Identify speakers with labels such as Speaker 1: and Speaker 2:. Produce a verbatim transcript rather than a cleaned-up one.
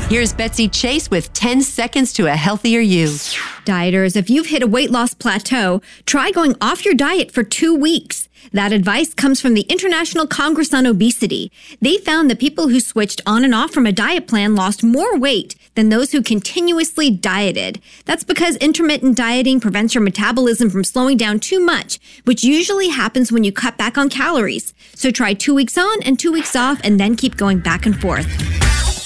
Speaker 1: Here's Betsy Chase with ten seconds to a healthier you.
Speaker 2: Dieters, if you've hit a weight loss plateau, try going off your diet for two weeks. That advice comes from the International Congress on Obesity. They found that people who switched on and off from a diet plan lost more weight than those who continuously dieted. That's because intermittent dieting prevents your metabolism from slowing down too much, which usually happens when you cut back on calories. So try two weeks on and two weeks off and then keep going back and forth.